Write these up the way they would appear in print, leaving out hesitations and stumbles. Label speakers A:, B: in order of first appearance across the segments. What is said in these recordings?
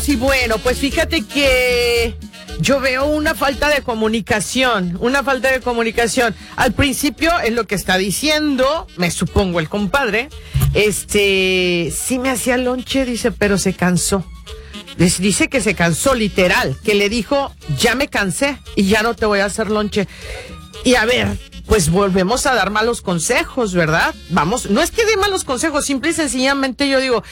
A: y bueno, pues fíjate que yo veo una falta de comunicación. Al principio, en lo que está diciendo, me supongo el compadre, sí me hacía lonche, dice, pero se cansó. Dice que se cansó, literal, que le dijo, ya me cansé y ya no te voy a hacer lonche. Y a ver, pues volvemos a dar malos consejos, ¿verdad? Vamos, no es que dé malos consejos, simple y sencillamente yo digo,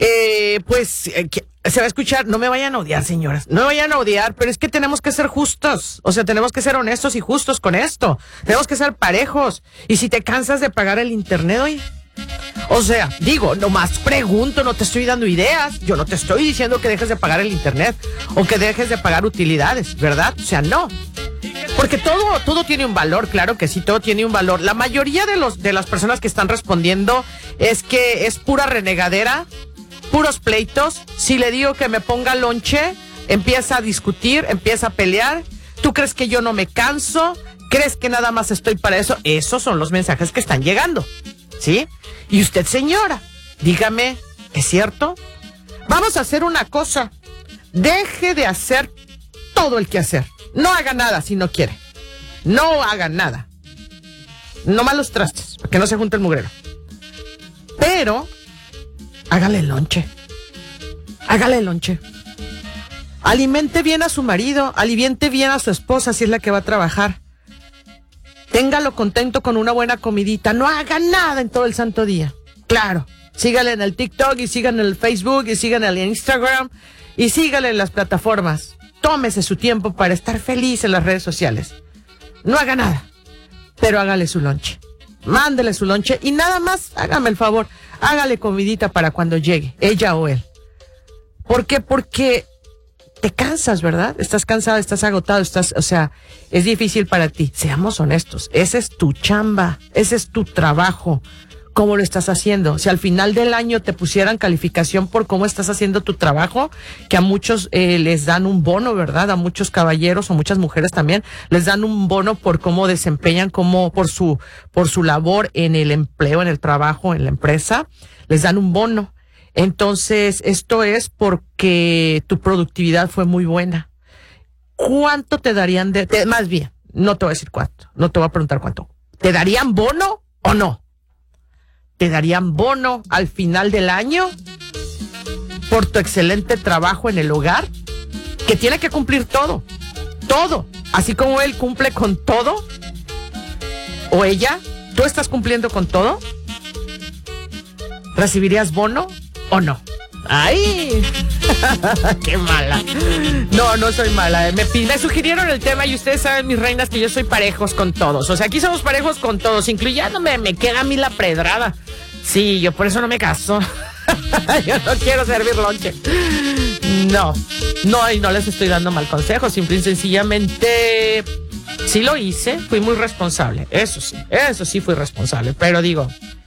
A: se va a escuchar, no me vayan a odiar, señoras, no me vayan a odiar, pero es que tenemos que ser justos, o sea, tenemos que ser honestos y justos con esto, tenemos que ser parejos, y si te cansas de pagar el internet, oye, o sea, digo, nomás pregunto, no te estoy dando ideas, yo no te estoy diciendo que dejes de pagar el internet, o que dejes de pagar utilidades, ¿verdad? O sea, no. Porque todo tiene un valor, claro que sí, todo tiene un valor. La mayoría de las personas que están respondiendo es que es pura renegadera, puros pleitos. Si le digo que me ponga lonche, empieza a discutir, empieza a pelear. ¿Tú crees que yo no me canso? ¿Crees que nada más estoy para eso? Esos son los mensajes que están llegando, ¿sí? Y usted, señora, dígame, ¿es cierto? Vamos a hacer una cosa. Deje de hacer todo el quehacer. No haga nada si no quiere. No haga nada. No malos trastes, para que no se junte el mugrero. Pero, hágale lonche. Hágale lonche. Alimente bien a su marido, alimente bien a su esposa si es la que va a trabajar. Téngalo contento con una buena comidita. No haga nada en todo el santo día. Claro, sígale en el TikTok y síganle en el Facebook y síganle en el Instagram y sígale en las plataformas. Tómese su tiempo para estar feliz en las redes sociales. No haga nada, pero hágale su lonche. Mándele su lonche y nada más, hágame el favor, hágale comidita para cuando llegue, ella o él. ¿Por qué? Porque te cansas, ¿verdad? Estás cansado, estás agotado, es difícil para ti. Seamos honestos, esa es tu chamba, ese es tu trabajo. ¿Cómo lo estás haciendo? Si al final del año te pusieran calificación por cómo estás haciendo tu trabajo, que a muchos les dan un bono, ¿verdad? A muchos caballeros o muchas mujeres también les dan un bono por cómo desempeñan, por su labor en el empleo, en el trabajo, en la empresa, les dan un bono. Entonces, esto es porque tu productividad fue muy buena. ¿Cuánto te darían más bien, no te voy a decir cuánto, no te voy a preguntar cuánto. ¿Te darían bono o no? ¿Te darían bono al final del año por tu excelente trabajo en el hogar? Que tiene que cumplir todo, así como él cumple con todo, o ella, ¿tú estás cumpliendo con todo? ¿Recibirías bono o no? ¡Ay! ¡Qué mala! No soy mala. Me sugirieron el tema y ustedes saben, mis reinas, que yo soy parejos con todos. O sea, aquí somos parejos con todos, incluyéndome. Me queda a mí la pedrada. Sí, yo por eso no me caso. Yo no quiero servir lonche. No, y no les estoy dando mal consejo. Simple y sencillamente, sí lo hice, fui muy responsable. Eso sí fui responsable. Pero digo,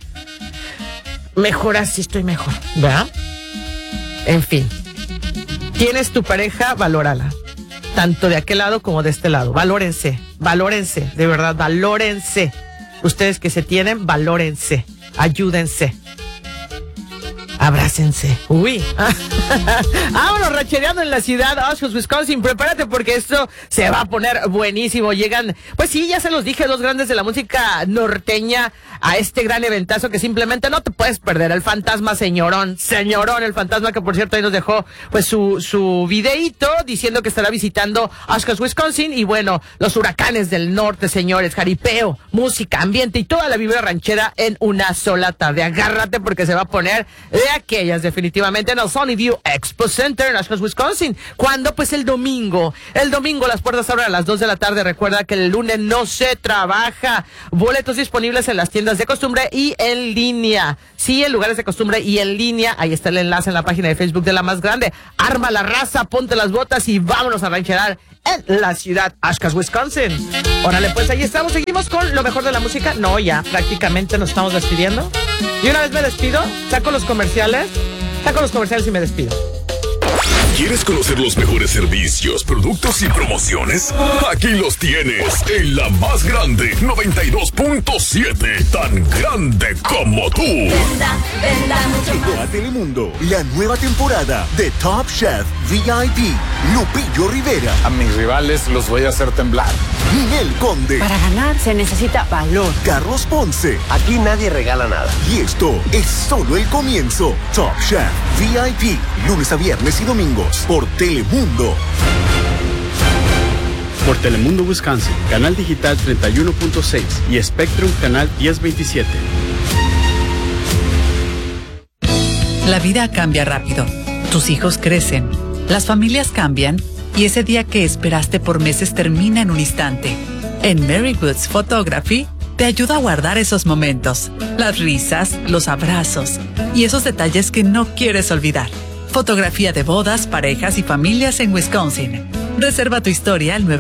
A: mejor así estoy mejor, ¿verdad? En fin, tienes tu pareja, valórala, tanto de aquel lado como de este lado. Valórense, de verdad, valórense. Ustedes que se tienen, valórense, ayúdense, abrácense. Uy, vámonos ranchereando en la ciudad, Oshkosh, Wisconsin. Prepárate porque esto se va a poner buenísimo. Llegan, pues sí, ya se los dije, dos grandes de la música norteña a este gran eventazo que simplemente no te puedes perder. El fantasma señorón, el fantasma que por cierto ahí nos dejó pues su videíto diciendo que estará visitando Oshkosh, Wisconsin. Y bueno, los huracanes del norte, señores, jaripeo, música, ambiente y toda la vibra ranchera en una sola tarde. Agárrate porque se va a poner de aquellas definitivamente en el Sony View Expo Center en Oshkosh, Wisconsin. ¿Cuándo? Pues el domingo las puertas abren a las 2 de la tarde. Recuerda que el lunes no se trabaja. Boletos disponibles en las tiendas de costumbre y en línea. Sí, en lugares de costumbre y en línea. Ahí está el enlace en la página de Facebook de La Más Grande. Arma la raza, ponte las botas y vámonos a rancherar en la ciudad Oshkosh, Wisconsin. Órale, pues ahí estamos. Seguimos con lo mejor de la música. No, ya prácticamente nos estamos despidiendo. Y una vez me despido, saco los comerciales y me despido.
B: ¿Quieres conocer los mejores servicios, productos y promociones? Aquí los tienes en La Más Grande 92.7, tan grande como tú.
C: Llegó a Telemundo la nueva temporada de Top Chef VIP, Lupillo Rivera.
D: A mis rivales los voy a hacer temblar.
C: Ninel Conde.
E: Para ganar se necesita valor.
C: Carlos Ponce.
F: Aquí nadie regala nada.
C: Y esto es solo el comienzo. Top Chef VIP, lunes a viernes y domingos por Telemundo.
G: Por Telemundo Wisconsin, canal digital 31.6 y Spectrum canal 1027.
H: La vida cambia rápido. Tus hijos crecen, las familias cambian y ese día que esperaste por meses termina en un instante. En Mary Goods Photography te ayuda a guardar esos momentos, las risas, los abrazos y esos detalles que no quieres olvidar. Fotografía de bodas, parejas y familias en Wisconsin. Reserva tu historia al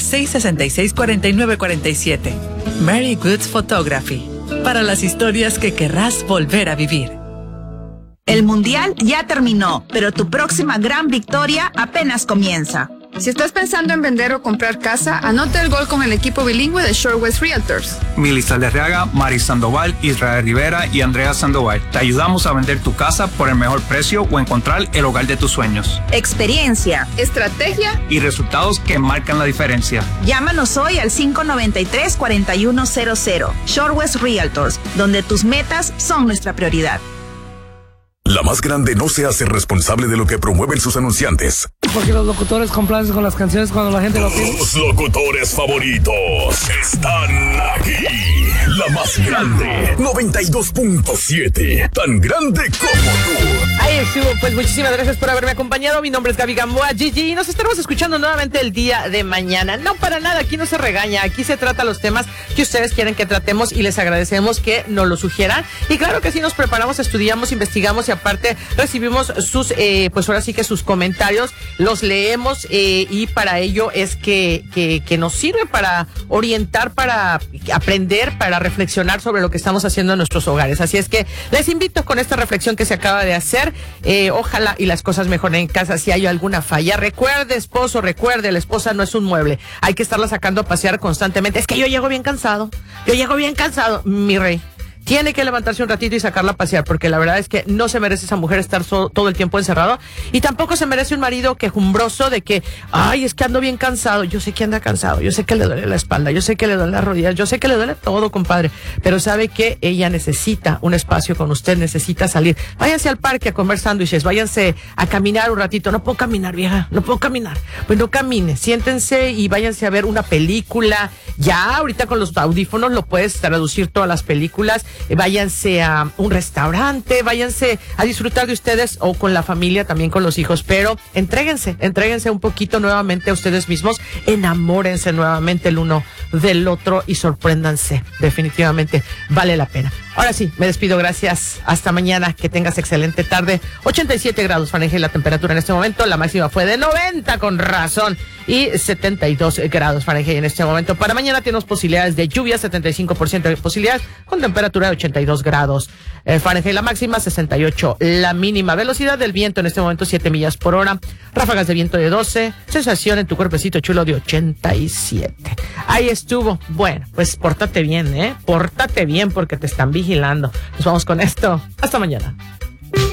H: 920-666-4947. Mary Goods Photography. Para las historias que querrás volver a vivir.
I: El Mundial ya terminó, pero tu próxima gran victoria apenas comienza.
J: Si estás pensando en vender o comprar casa, anota el gol con el equipo bilingüe de Shore West Realtors.
K: Mili Saldarriaga, Mari Sandoval, Israel Rivera y Andrea Sandoval. Te ayudamos a vender tu casa por el mejor precio o encontrar el hogar de tus sueños.
I: Experiencia,
J: estrategia
K: y resultados que marcan la diferencia.
I: Llámanos hoy al 593-4100. Shore West Realtors, donde tus metas son nuestra prioridad.
B: La más grande no se hace responsable de lo que promueven sus anunciantes.
L: Porque los locutores complacen con las canciones cuando la gente lo pide.
B: Tus locutores favoritos están aquí. La más grande, 92.7. Tan grande como tú.
A: Ahí estuvo, pues muchísimas gracias por haberme acompañado. Mi nombre es Gaby Gamboa, Gigi, y nos estaremos escuchando nuevamente el día de mañana. No para nada, aquí no se regaña, aquí se trata los temas que ustedes quieren que tratemos y les agradecemos que nos lo sugieran. Y claro que sí, nos preparamos, estudiamos, investigamos y aparte recibimos sus, pues ahora sí que sus comentarios, los leemos y para ello es que nos sirve para orientar, para aprender, para reflexionar sobre lo que estamos haciendo en nuestros hogares. Así es que les invito con esta reflexión que se acaba de hacer. Ojalá y las cosas mejoren en casa. Si hay alguna falla, recuerde, esposo, recuerde, la esposa no es un mueble. Hay que estarla sacando a pasear constantemente. Es que yo llego bien cansado, mi rey. Tiene que levantarse un ratito y sacarla a pasear, porque la verdad es que no se merece esa mujer estar todo el tiempo encerrado, y tampoco se merece un marido quejumbroso de que, ay, es que ando bien cansado. Yo sé que anda cansado, yo sé que le duele la espalda, yo sé que le duele las rodillas, yo sé que le duele todo, compadre, pero sabe que ella necesita un espacio con usted, necesita salir. Váyanse al parque a comer sándwiches, váyanse a caminar un ratito. No puedo caminar, vieja, no puedo caminar. Pues no camine, siéntense y váyanse a ver una película. Ya ahorita con los audífonos lo puedes traducir todas las películas. Váyanse a un restaurante, váyanse a disfrutar de ustedes o con la familia, también con los hijos, pero entréguense un poquito nuevamente a ustedes mismos, enamórense nuevamente el uno del otro y sorpréndanse. Definitivamente vale la pena. Ahora sí, me despido, gracias, hasta mañana, que tengas excelente tarde. 87 grados Fahrenheit la temperatura en este momento, la máxima fue de 90 con razón y 72 grados Fahrenheit en este momento. Para mañana tenemos posibilidades de lluvia, 75% de posibilidades, con temperatura de 82 grados Fahrenheit la máxima, 68 la mínima. Velocidad del viento en este momento 7 millas por hora, ráfagas de viento de 12, sensación en tu cuerpecito chulo de 87. Ahí estuvo. Bueno, pues pórtate bien, pórtate bien porque te están vigilando. Nos vamos con esto. Hasta mañana.